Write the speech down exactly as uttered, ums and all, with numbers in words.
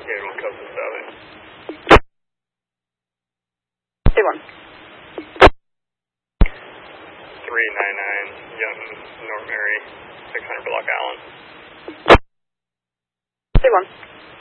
Gate one, Coastal Sally. Say one. three nine nine, Young, North Mary, six hundred Block Allen. Say one.